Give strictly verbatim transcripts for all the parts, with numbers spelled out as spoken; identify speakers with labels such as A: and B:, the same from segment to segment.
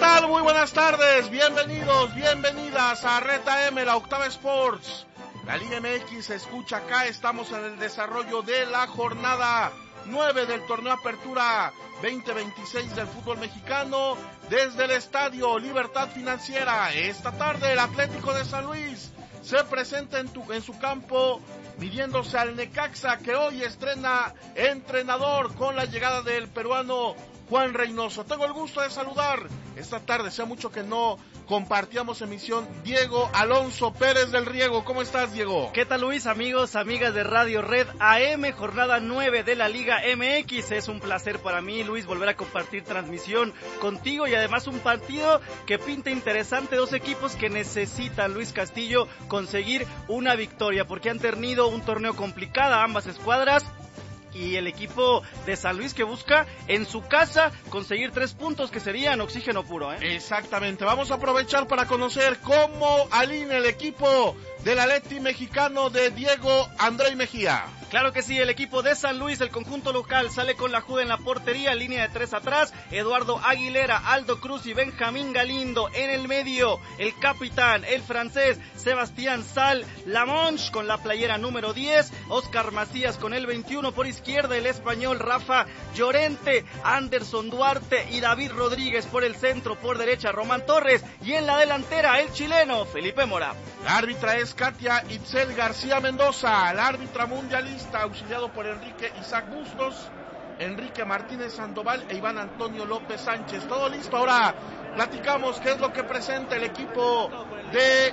A: tal? Muy buenas tardes, bienvenidos, bienvenidas a Reta M, la Octava Sports. La Liga M X se escucha acá, estamos en el desarrollo de la jornada nueve del torneo Apertura veinte veintiséis del fútbol mexicano, desde el Estadio Libertad Financiera. Esta tarde el Atlético de San Luis se presenta en, tu, en su campo, midiéndose al Necaxa, que hoy estrena entrenador con la llegada del peruano Juan Reynoso. Tengo el gusto de saludar esta tarde, sea mucho que no compartíamos emisión, Diego Alonso Pérez del Riego. ¿Cómo estás, Diego?
B: ¿Qué tal, Luis? Amigos, amigas de Radio Red A M, jornada nueve de la Liga M X. Es un placer para mí, Luis, volver a compartir transmisión contigo y además un partido que pinta interesante, dos equipos que necesitan, Luis Castillo, conseguir una victoria, porque han tenido un torneo complicado ambas escuadras. Y el equipo de San Luis que busca en su casa conseguir tres puntos que serían oxígeno puro, ¿eh?
A: Exactamente, vamos a aprovechar para conocer cómo alinea el equipo del Atleti mexicano de Diego André Mejía.
B: Claro que sí, el equipo de San Luis, el conjunto local, sale con la Jude en la portería, línea de tres atrás, Eduardo Aguilera, Aldo Cruz y Benjamín Galindo en el medio, el capitán, el francés, Sebastián Sal Lamonche con la playera número diez, Oscar Macías con el veintiuno, por izquierda el español Rafa Llorente, Anderson Duarte y David Rodríguez por el centro, por derecha Román Torres y en la delantera el chileno Felipe Mora.
A: La árbitra es Katia Itzel García Mendoza, la árbitra mundialista, auxiliado por Enrique Isaac Bustos, Enrique Martínez Sandoval e Iván Antonio López Sánchez. Todo listo, ahora platicamos qué es lo que presenta el equipo de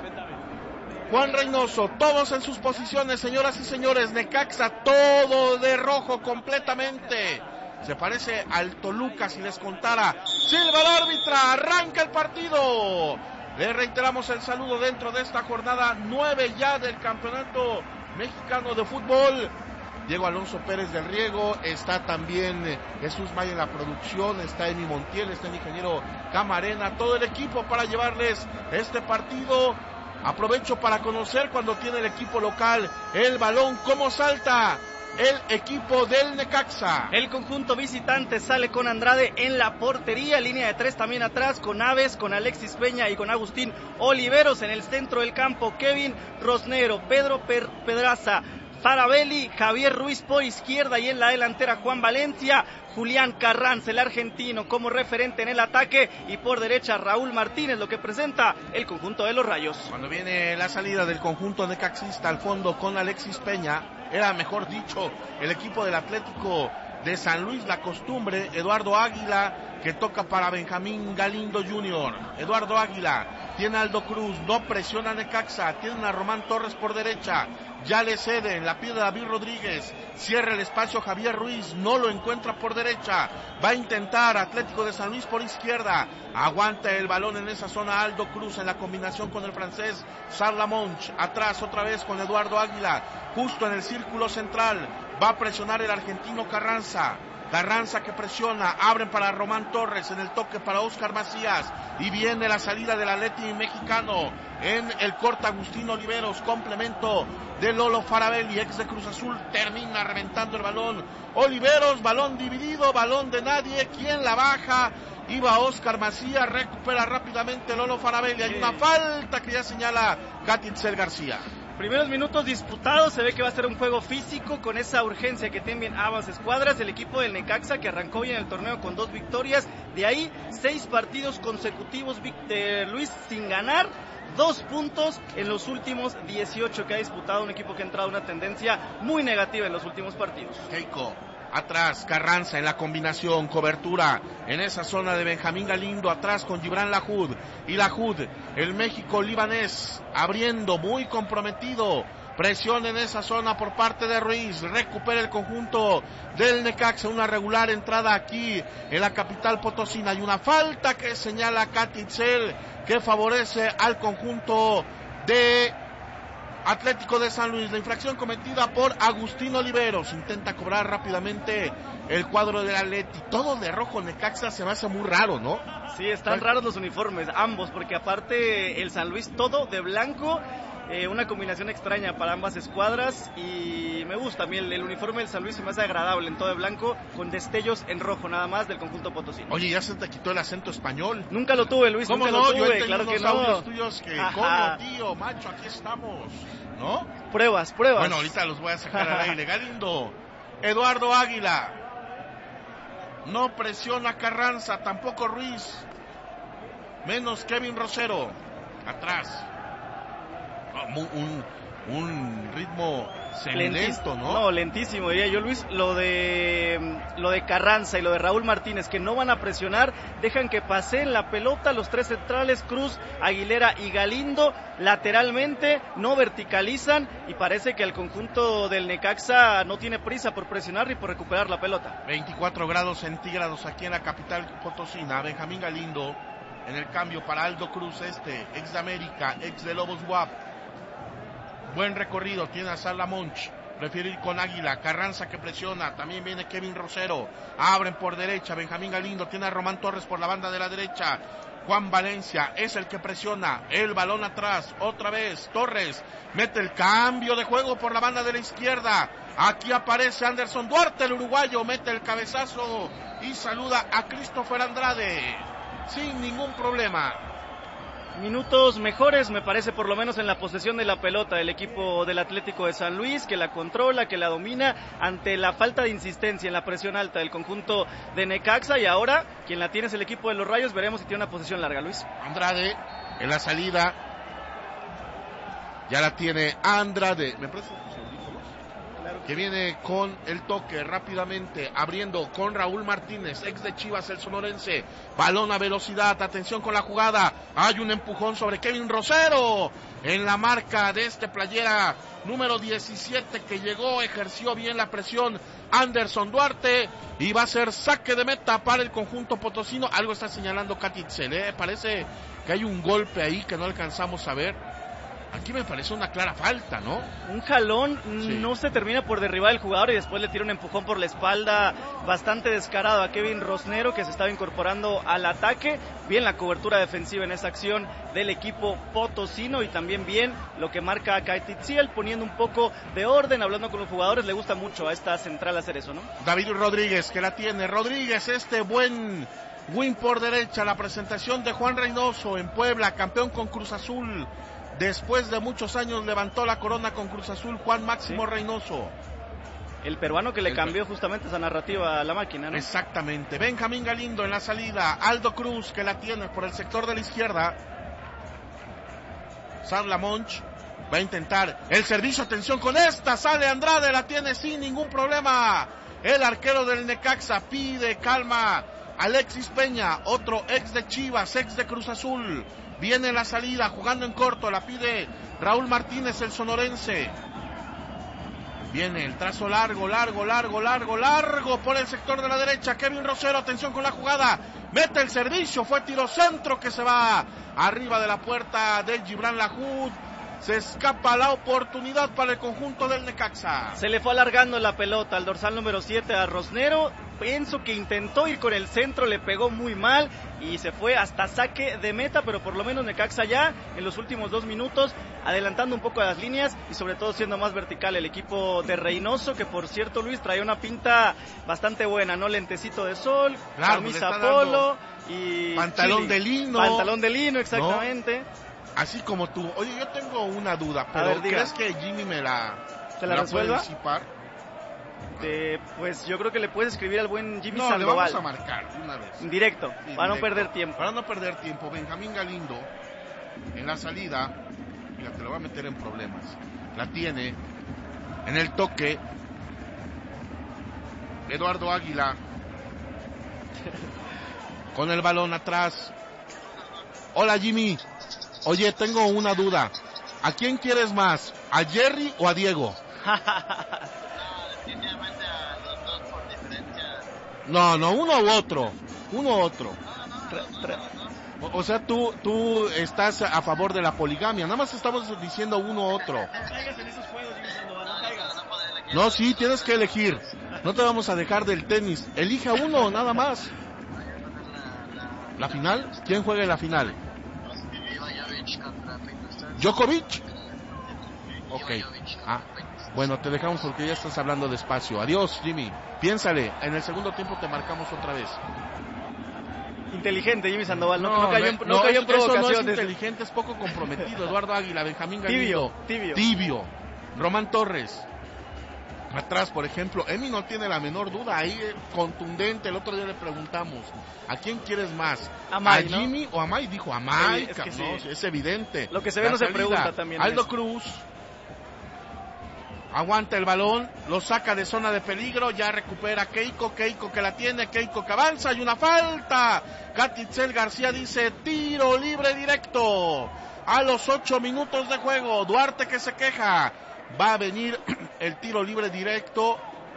A: Juan Reynoso. Todos en sus posiciones, señoras y señores. Necaxa todo de rojo completamente. Se parece al Toluca si les contara. Silva el árbitra, arranca el partido. Le reiteramos el saludo dentro de esta jornada nueve ya del Campeonato Mexicano de Fútbol. Diego Alonso Pérez del Riego, está también Jesús Maya en la producción, está Emi Montiel, está el ingeniero Camarena, todo el equipo para llevarles este partido. Aprovecho para conocer cuando tiene el equipo local el balón, cómo salta el equipo del Necaxa.
B: El conjunto visitante sale con Andrade en la portería, línea de tres también atrás, con Aves, con Alexis Peña y con Agustín Oliveros. En el centro del campo, Kevin Rosnero, Pedro per- Pedraza, Farabelli, Javier Ruiz por izquierda y en la delantera Juan Valencia, Julián Carranza, el argentino, como referente en el ataque, y por derecha Raúl Martínez, lo que presenta el conjunto de los Rayos.
A: Cuando viene la salida del conjunto necaxista al fondo con Alexis Peña, era mejor dicho el equipo del Atlético de San Luis, la costumbre, Eduardo Águila, que toca para Benjamín Galindo junior Eduardo Águila, tiene a Aldo Cruz, no presiona a Necaxa, tiene a Román Torres por derecha, ya le ceden, la pide David Rodríguez, cierra el espacio Javier Ruiz, no lo encuentra por derecha, va a intentar Atlético de San Luis por izquierda, aguanta el balón en esa zona Aldo Cruz en la combinación con el francés Sal Lamonche, atrás otra vez con Eduardo Águila, justo en el círculo central, va a presionar el argentino Carranza, Carranza que presiona, abren para Román Torres, en el toque para Oscar Macías, y viene la salida del Atleti mexicano, en el corte Agustín Oliveros, complemento de Lolo Farabelli, ex de Cruz Azul, termina reventando el balón, Oliveros, balón dividido, balón de nadie, ¿quién la baja? Iba Oscar Macías, recupera rápidamente Lolo Farabelli, hay una falta que ya señala Katitzel García.
B: Primeros minutos disputados, se ve que va a ser un juego físico con esa urgencia que tienen ambas escuadras. El equipo del Necaxa que arrancó bien el torneo con dos victorias, de ahí seis partidos consecutivos de Luis sin ganar, dos puntos en los últimos dieciocho que ha disputado, un equipo que ha entrado en una tendencia muy negativa en los últimos partidos.
A: Keiko, atrás Carranza en la combinación, cobertura en esa zona de Benjamín Galindo, atrás con Gibran Lahoud, y Lahoud, el México libanés, abriendo, muy comprometido, presión en esa zona por parte de Ruiz, recupera el conjunto del Necaxa, una regular entrada aquí en la capital potosina, y una falta que señala Katitzel, que favorece al conjunto de Atlético de San Luis. La infracción cometida por Agustín Oliveros, intenta cobrar rápidamente el cuadro del Atleti, todo de rojo. Necaxa se me hace muy raro, ¿no?
B: Sí, están raros los uniformes, ambos, porque aparte el San Luis todo de blanco eh, una combinación extraña para ambas escuadras y me gusta a mí el, el uniforme del San Luis, se me hace agradable en todo de blanco con destellos en rojo nada más del conjunto potosino.
A: Oye, ya se te quitó el acento español.
B: Nunca lo tuve, Luis,
A: ¿Cómo
B: nunca
A: no?
B: lo tuve,
A: Yo
B: claro que
A: unos audios
B: no.
A: tuyos que,
B: Ajá.
A: coño, tío, macho, aquí estamos, ¿no?
B: Pruebas, pruebas.
A: Bueno, ahorita los voy a sacar al aire. Galindo, Eduardo Águila, no presiona Carranza, tampoco Ruiz, menos Kevin Rosero, atrás. Oh, un, un ritmo lento, ¿no?
B: No, lentísimo, diría yo, Luis. Lo de lo de Carranza y lo de Raúl Martínez, que no van a presionar, dejan que paseen la pelota los tres centrales, Cruz, Aguilera y Galindo, lateralmente, no verticalizan y parece que el conjunto del Necaxa no tiene prisa por presionar ni por recuperar la pelota.
A: veinticuatro grados centígrados aquí en la capital potosina. Benjamín Galindo en el cambio para Aldo Cruz, este, ex de América, ex de Lobos W A P. Buen recorrido, tiene a Sala Monch, prefiere ir con Águila, Carranza que presiona, también viene Kevin Rosero, abren por derecha, Benjamín Galindo, tiene a Román Torres por la banda de la derecha, Juan Valencia es el que presiona, el balón atrás, otra vez, Torres, mete el cambio de juego por la banda de la izquierda, aquí aparece Anderson Duarte, el uruguayo, mete el cabezazo y saluda a Christopher Andrade, sin ningún problema.
B: Minutos mejores, me parece, por lo menos en la posesión de la pelota del equipo del Atlético de San Luis, que la controla, que la domina ante la falta de insistencia en la presión alta del conjunto de Necaxa, y ahora quien la tiene es el equipo de los Rayos. Veremos si tiene una posesión larga, Luis.
A: Andrade en la salida, ya la tiene Andrade, ¿me prestas tus audífonos? Claro. Que viene con el toque rápidamente, abriendo con Raúl Martínez, ex de Chivas, el sonorense, balón a velocidad, atención con la jugada, hay un empujón sobre Kevin Rosero, en la marca de este playera número diecisiete que llegó, ejerció bien la presión Anderson Duarte, y va a ser saque de meta para el conjunto potosino. Algo está señalando Katitzel, ¿eh? Parece que hay un golpe ahí que no alcanzamos a ver. Aquí me parece una clara falta, ¿no?
B: Un jalón,
A: sí.
B: No se termina por derribar el jugador y después le tira un empujón por la espalda bastante descarado a Kevin Rosnero, que se estaba incorporando al ataque. Bien la cobertura defensiva en esa acción del equipo potosino y también bien lo que marca a Kaititziel, poniendo un poco de orden, hablando con los jugadores. Le gusta mucho a esta central hacer eso, ¿no?
A: David Rodríguez que la tiene. Rodríguez, este buen win por derecha, la presentación de Juan Reynoso en Puebla, campeón con Cruz Azul. Después de muchos años levantó la corona con Cruz Azul Juan Máximo sí. Reynoso.
B: El peruano que le
A: el
B: cambió
A: per...
B: justamente esa narrativa a la máquina, ¿no?
A: Exactamente. Benjamín Galindo en la salida. Aldo Cruz que la tiene por el sector de la izquierda. Sarla Monch va a intentar el servicio. Atención con esta. Sale Andrade. La tiene sin ningún problema. El arquero del Necaxa pide calma. Alexis Peña, otro ex de Chivas, ex de Cruz Azul. Viene la salida, jugando en corto, la pide Raúl Martínez, el sonorense. Viene el trazo largo, largo, largo, largo, largo por el sector de la derecha. Kevin Rosero, atención con la jugada. Mete el servicio, fue tiro centro que se va arriba de la puerta de Gibran Lahoud. Se escapa la oportunidad para el conjunto del Necaxa.
B: Se le fue alargando la pelota al dorsal número siete a Rosnero. Pienso que intentó ir con el centro, le pegó muy mal y se fue hasta saque de meta, pero por lo menos Necaxa ya en los últimos dos minutos adelantando un poco a las líneas y sobre todo siendo más vertical el equipo de Reynoso, que por cierto, Luis, traía una pinta bastante buena, ¿no? Lentecito de sol,
A: claro,
B: camisa polo y
A: pantalón
B: chili.
A: de lino.
B: Pantalón de lino, exactamente.
A: ¿No? Así como tú. Oye, yo tengo una duda, pero
B: ver,
A: ¿crees que Jimmy me la,
B: ¿Te la,
A: la
B: resuelva?
A: puede disipar?
B: De, pues yo creo que le puedes escribir al buen Jimmy
A: no,
B: Sandoval.
A: No, le vamos a marcar una vez.
B: Directo,
A: sí,
B: para
A: directo,
B: no perder tiempo.
A: Para no perder tiempo. Benjamín Galindo en la salida. Mira, te lo va a meter en problemas. La tiene en el toque Eduardo Águila con el balón atrás. Hola, Jimmy. Oye, tengo una duda. ¿A quién quieres más? ¿A Jerry o a Diego?
C: Definitivamente a los dos por diferencia.
A: No, no, uno u otro. Uno u otro. O, o sea, tú, tú estás a favor de la poligamia. Nada más estamos diciendo uno u otro.
B: No caigas en esos juegos, Jimmy Sandoval, no caigas.
A: No, sí, tienes que elegir. No te vamos a dejar del tenis. Elige a uno, nada más. ¿La final? ¿Quién juega en la final? ¿Djokovic? Ok. Ah, bueno, te dejamos porque ya estás hablando despacio. Adiós, Jimmy. Piénsale, en el segundo tiempo te marcamos otra vez.
B: Inteligente Jimmy Sandoval, no,
A: No,
B: no cayó,
A: no,
B: en, no cayó en
A: eso no es
B: provocaciones.
A: inteligente, es poco comprometido. Eduardo Águila, Benjamín Galindo.
B: Tibio, tibio.
A: Tibio. Román Torres. Atrás, por ejemplo, Emi no tiene la menor duda, ahí eh, contundente. El otro día le preguntamos, ¿a quién quieres más?
B: A, May,
A: ¿A Jimmy
B: ¿no?
A: o a May? Dijo a May,
B: sí, es, que
A: no,
B: sí.
A: es evidente.
B: Lo que se ve
A: la
B: no
A: salida.
B: se pregunta también.
A: Aldo
B: eso.
A: Cruz aguanta el balón, lo saca de zona de peligro, ya recupera Keiko, Keiko que la tiene, Keiko que avanza, y una falta. Catitzel García dice tiro libre directo a los ocho minutos de juego. Duarte que se queja, va a venir el tiro libre directo.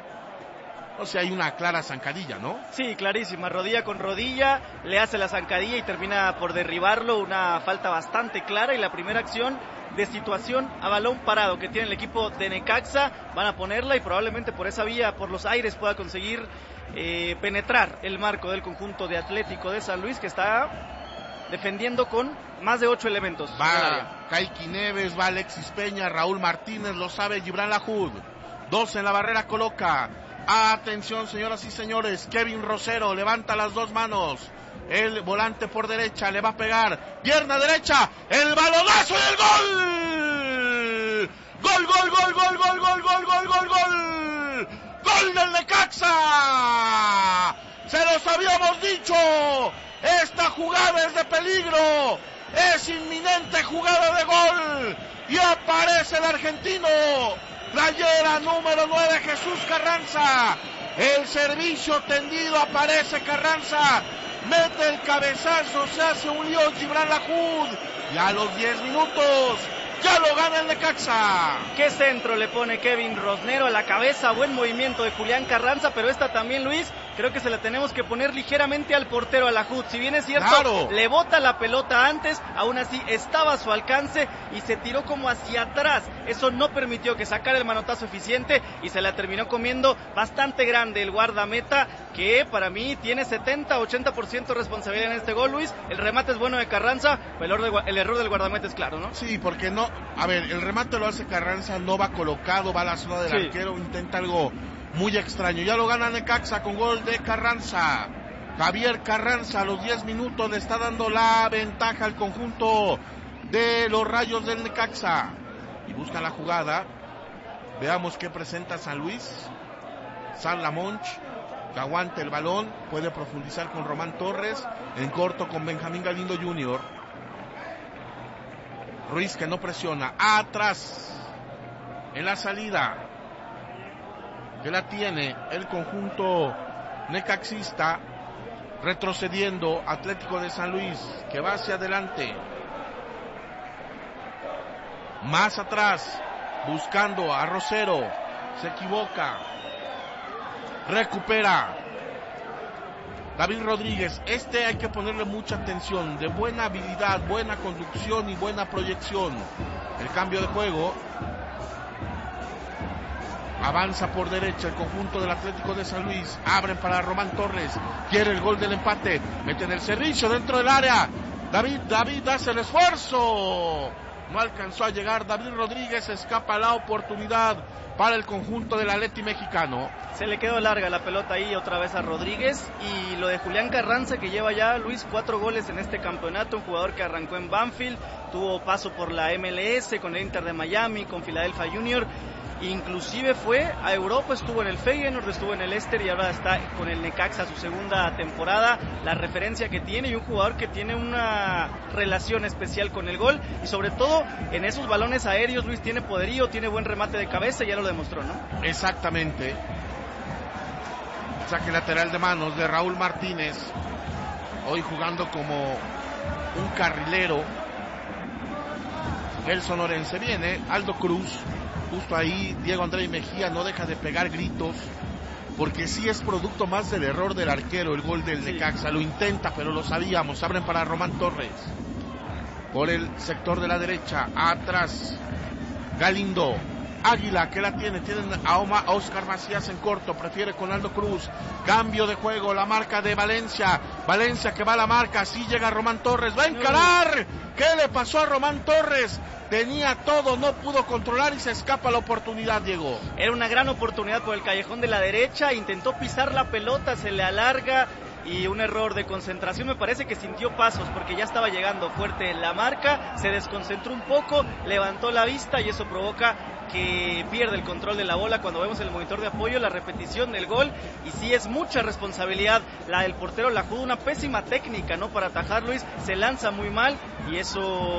A: O sea, hay una clara zancadilla, ¿no?
B: Sí, clarísima, rodilla con rodilla, le hace la zancadilla y termina por derribarlo, una falta bastante clara. Y la primera acción de situación a balón parado que tiene el equipo de Necaxa, van a ponerla y probablemente por esa vía, por los aires, pueda conseguir eh, penetrar el marco del conjunto de Atlético de San Luis, que está defendiendo con más de ocho elementos.
A: Va Kaiki Neves, va Alexis Peña, Raúl Martínez, lo sabe Gibran Lahoud. Dos en la barrera coloca. Atención, señoras y señores, Kevin Rosero levanta las dos manos. El volante por derecha le va a pegar. Pierna derecha, el balonazo y el gol. Gol, gol, gol, gol, gol, gol, gol, gol, gol, gol. Gol del Necaxa. Se los habíamos dicho. Esta jugada es de peligro. Es inminente jugada de gol. Y aparece el argentino. Playera número nueve, Jesús Carranza. El servicio tendido, aparece Carranza. Mete el cabezazo, se hace un lío Gibran Lahoud. Y a los diez minutos ya lo gana el Necaxa.
B: Qué centro le pone Kevin Rosnero a la cabeza, buen movimiento de Julián Carranza, pero esta también, Luis, creo que se la tenemos que poner ligeramente al portero, a Lahoud. Si bien es cierto,
A: claro,
B: le bota la pelota antes, aún así estaba a su alcance y se tiró como hacia atrás. Eso no permitió que sacara el manotazo eficiente y se la terminó comiendo bastante grande el guardameta, que para mí tiene setenta a ochenta por ciento de responsabilidad en este gol, Luis. El remate es bueno de Carranza, pero el error, de, el error del guardameta es claro, ¿no?
A: Sí, porque no, a ver, el remate lo hace Carranza, no va colocado, va a la zona del sí. arquero, intenta algo muy extraño. Ya lo gana Necaxa con gol de Carranza. Javier Carranza a los diez minutos le está dando la ventaja al conjunto de los Rayos del Necaxa. Y busca la jugada. Veamos qué presenta San Luis. San Lamonch, que aguanta el balón, puede profundizar con Román Torres, en corto con Benjamín Galindo junior Ruiz que no presiona, atrás, en la salida, que la tiene el conjunto necaxista, retrocediendo Atlético de San Luis, que va hacia adelante, más atrás, buscando a Rosero, se equivoca, recupera David Rodríguez. Este hay que ponerle mucha atención, de buena habilidad, buena conducción y buena proyección. El cambio de juego, avanza por derecha el conjunto del Atlético de San Luis, abren para Román Torres, quiere el gol del empate, meten el servicio dentro del área, David, David hace el esfuerzo, no alcanzó a llegar David Rodríguez, escapa la oportunidad para el conjunto del Atleti mexicano.
B: Se le quedó larga la pelota ahí otra vez a Rodríguez. Y lo de Julián Carranza, que lleva ya, Luis, cuatro goles en este campeonato, un jugador que arrancó en Banfield, tuvo paso por la M L S, con el Inter de Miami, con Philadelphia Junior, inclusive fue a Europa, estuvo en el Feyenoord, estuvo en el Leicester y ahora está con el Necaxa, su segunda temporada. La referencia que tiene, y un jugador que tiene una relación especial con el gol, y sobre todo en esos balones aéreos, Luis, tiene poderío, tiene buen remate de cabeza, y ya lo demostró, ¿no?
A: Exactamente. Saque lateral de manos de Raúl Martínez, hoy jugando como un carrilero. El sonorense viene, Aldo Cruz, justo ahí, Diego André Mejía no deja de pegar gritos, porque sí es producto más del error del arquero, el gol del Necaxa, lo intenta, pero lo sabíamos. Abren para Román Torres, por el sector de la derecha, atrás, Galindo, Águila, que la tiene, tienen a, Oma, a Oscar Macías en corto, prefiere con Aldo Cruz, cambio de juego, la marca de Valencia, Valencia que va a la marca, así llega Román Torres, va a encarar, ¿qué le pasó a Román Torres? Tenía todo, no pudo controlar y se escapa la oportunidad, Diego.
B: Era una gran oportunidad por el callejón de la derecha, intentó pisar la pelota, se le alarga y un error de concentración, me parece que sintió pasos porque ya estaba llegando fuerte en la marca, se desconcentró un poco, levantó la vista y eso provoca que pierde el control de la bola. Cuando vemos el monitor de apoyo, la repetición del gol, y sí es mucha responsabilidad la del portero, la jugó una pésima técnica, ¿no? Para atajar, Luis, se lanza muy mal y eso